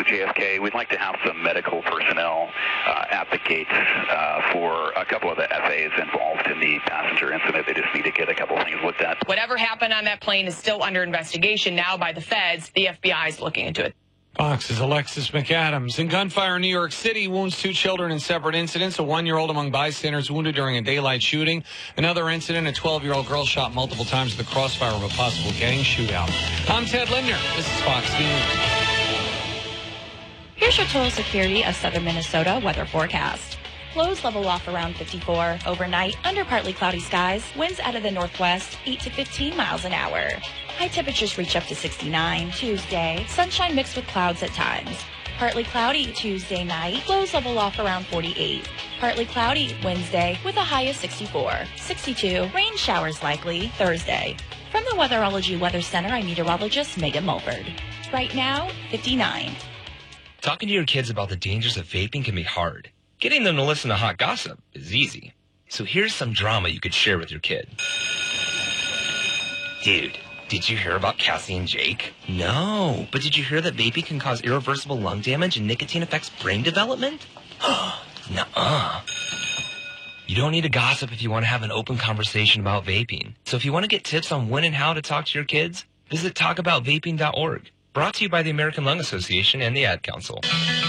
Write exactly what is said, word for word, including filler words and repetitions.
at J F K. We'd like to have some medical personnel uh, at the gates uh, for a couple of the F As involved in the passenger incident. They just need to get a couple of things looked at. Whatever happened on that plane is still under investigation now by the feds. The F B I is looking into it. Fox's Alexis McAdams. In gunfire in New York City wounds two children in separate incidents. A one-year-old among bystanders wounded during a daylight shooting. Another incident, a twelve-year-old girl shot multiple times at the crossfire of a possible gang shootout. I'm Ted Lindner. This is Fox News. Here's your total security of southern Minnesota weather forecast. Lows level off around fifty-four. Overnight, under partly cloudy skies. Winds out of the northwest, eight to fifteen miles an hour. High temperatures reach up to sixty-nine. Tuesday, sunshine mixed with clouds at times. Partly cloudy Tuesday night. Lows level off around forty-eight. Partly cloudy Wednesday with a high of sixty-four. sixty-two. Rain showers likely Thursday. From the Weatherology Weather Center, I'm meteorologist Megan Mulford. Right now, fifty-nine. Talking to your kids about the dangers of vaping can be hard. Getting them to listen to hot gossip is easy. So here's some drama you could share with your kid. Dude, did you hear about Cassie and Jake? No, but did you hear that vaping can cause irreversible lung damage and nicotine affects brain development? Nuh-uh. You don't need to gossip if you want to have an open conversation about vaping. So if you want to get tips on when and how to talk to your kids, visit talk about vaping dot org. Brought to you by the American Lung Association and the Ad Council.